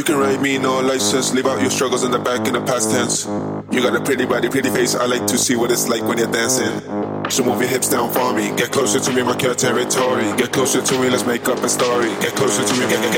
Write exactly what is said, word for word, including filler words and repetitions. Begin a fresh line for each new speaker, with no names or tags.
can ride me, no license. Leave out your struggles in the back in the past tense. You got a pretty body, pretty face. I like to see what it's like when you're dancing. So move your hips down for me. Get closer to me, mark your territory. Get closer to me, let's make up a story. Get closer to me, get, get,